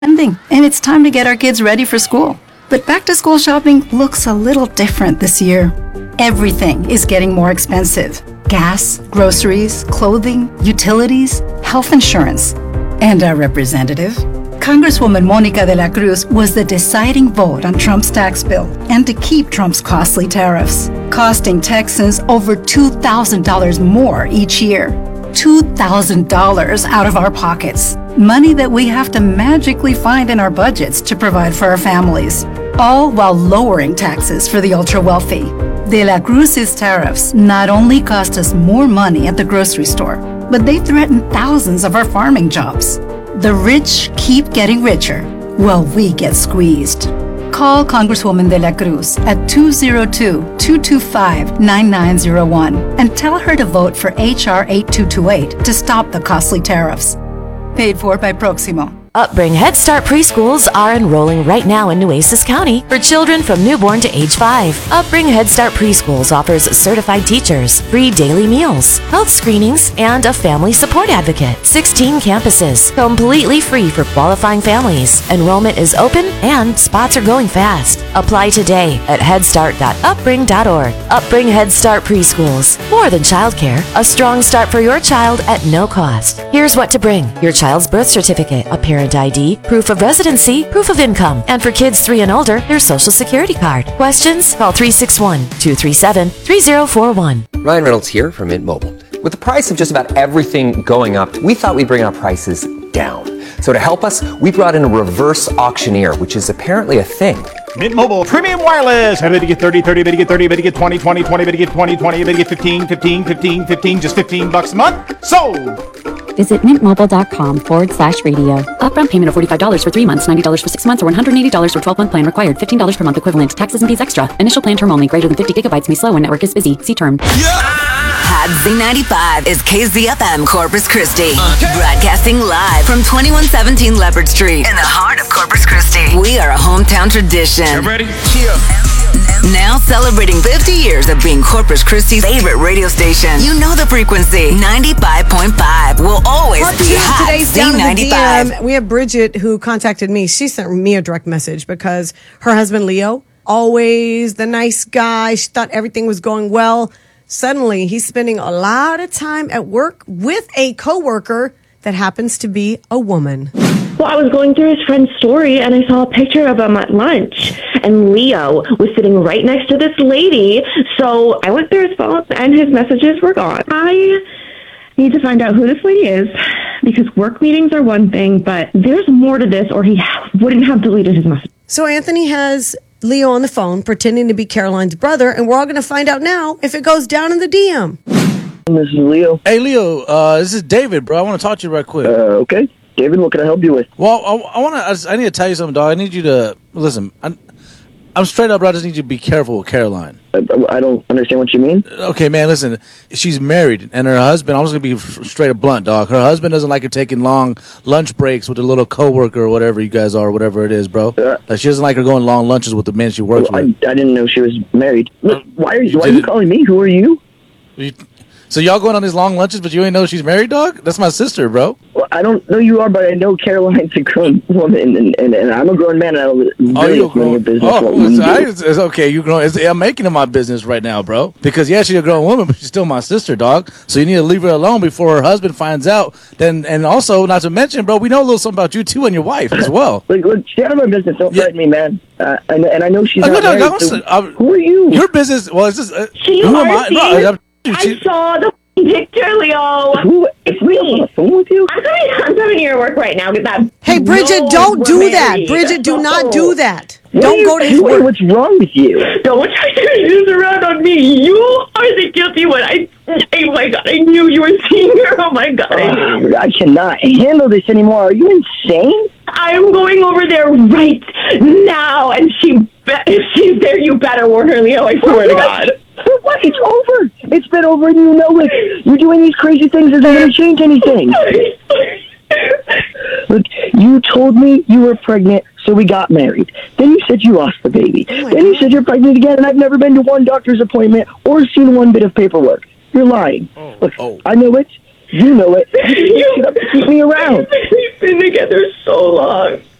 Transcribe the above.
And it's time to get our kids ready for school. But back-to-school shopping looks a little different this year. Everything is getting more expensive. Gas, groceries, clothing, utilities, health insurance. And our representative, Congresswoman Monica de la Cruz, was the deciding vote on Trump's tax bill and to keep Trump's costly tariffs, costing Texans over $2,000 more each year. $2,000 out of our pockets. Money that we have to magically find in our budgets to provide for our families. All while lowering taxes for the ultra-wealthy. De la Cruz's tariffs not only cost us more money at the grocery store, but they threaten thousands of our farming jobs. The rich keep getting richer while we get squeezed. Call Congresswoman de la Cruz at 202-225-9901 and tell her to vote for H.R. 8228 to stop the costly tariffs. Paid for by Proximo. Upbring Head Start preschools are enrolling right now in Nueces County for children from newborn to age 5. Upbring Head Start preschools offers certified teachers, free daily meals, health screenings, and a family support advocate. 16 campuses, completely free for qualifying families. Enrollment is open and spots are going fast. Apply today at headstart.upbring.org. Upbring Head Start preschools. More than childcare, a strong start for your child at no cost. Here's what to bring: your child's birth certificate, a parent ID, proof of residency, proof of income, and for kids 3 and older, their social security card. Questions? Call 361-237-3041. Ryan Reynolds here from Mint Mobile. With the price of just about everything going up, we thought we'd bring our prices down. So to help us, we brought in a reverse auctioneer, which is apparently a thing. Mint Mobile Premium Wireless. How about you get 30, 30, bet you get 30, bet you get 20, 20, 20, bet you get 20, 20, bet you get 15, 15, 15, 15, just $15 a month? Sold! Visit mintmobile.com/radio. Upfront payment of $45 for 3 months, $90 for 6 months, or $180 for 12-month plan required. $15 per month equivalent. Taxes and fees extra. Initial plan term only. Greater than 50 gigabytes may slow when network is busy. See term. Hot Z95 is KZFM Corpus Christi. Broadcasting live from 2117 Leopard Street in the heart of Corpus Christi. We are a hometown tradition. You ready? Now celebrating 50 years of being Corpus Christi's favorite radio station. You know the frequency. 95.5 will always be hot. Today's Down in the Z95. DM, we have Bridget who contacted me. She sent me a direct message because her husband Leo, always the nice guy. She thought everything was going well. Suddenly, he's spending a lot of time at work with a coworker that happens to be a woman. Well, I was going through his friend's story and I saw a picture of him at lunch, and Leo was sitting right next to this lady. So I went through his phone and his messages were gone. I need to find out who this lady is, because work meetings are one thing, but there's more to this or he wouldn't have deleted his message. So Anthony has Leo on the phone pretending to be Caroline's brother, and we're all going to find out now if it goes down in the DM. This is Leo. Hey, Leo, this is David, bro. I want to talk to you right quick. Okay. David, what can I help you with? Well, I need to tell you something, dog. I need you to, listen, I'm straight up, bro. I just need you to be careful with Caroline. I don't understand what you mean. Okay, man, listen. She's married, and her husband, I'm just going to be straight up blunt, dog. Her husband doesn't like her taking long lunch breaks with a little coworker or whatever you guys are, whatever it is, bro. Like, she doesn't like her going long lunches with the men she works with. I didn't know she was married. Look, why are you calling me? Who are you? So y'all going on these long lunches, but you ain't know she's married, dog? That's my sister, bro. Well, I don't know you are, but I know Caroline's a grown woman, and I'm a grown man, and I don't really running a business. It's okay. You grown. I'm making it my business right now, bro. Because, yeah, she's a grown woman, but she's still my sister, dog. So you need to leave her alone before her husband finds out. And also, not to mention, bro, we know a little something about you, too, and your wife as well. Look, stay out of my business. Don't threaten me, man. And I know she's not married, who are you? Your business, well, it's just... who am I? I saw the picture, Leo. Is Leo on the phone with you? I'm coming to your work right now. Get that. Hey, Bridget, don't do that. Bridget, do not do that. Don't go to his work. What's wrong with you? Don't try to use around on me. You are the guilty one. Oh my God, I knew you were seeing her. Oh my God. I cannot handle this anymore. Are you insane? I'm going over there right now, and if she's there, you better warn her, Leo. I swear to God. What? It's over. It's been over, and you know it. You're doing these crazy things isn't going to change anything. Look, you told me you were pregnant, so we got married. Then you said you lost the baby. Then you said you're pregnant again, and I've never been to one doctor's appointment or seen one bit of paperwork. You're lying. Look, I know it. You know it. You keep me around. We've been together so long.